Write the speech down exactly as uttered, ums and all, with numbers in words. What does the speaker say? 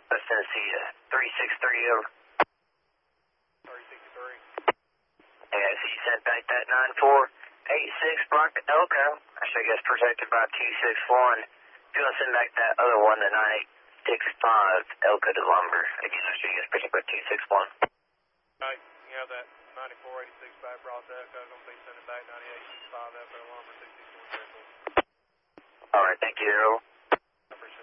West Tennessee, uh, three six three over. three sixty-three. Yeah, so you sent back that nine four eight six block to Elko. I should guess protected by two six one. If you want to send back that other one, the nine eight six five Elko to Lumber. Again, I should guess protected by two six one. Alright, you have that ninety-four eighty-six back brought to Elko. Going to be sending back ninety-eight sixty-five Elko to Lumber, six six one. Alright, thank you, Errol.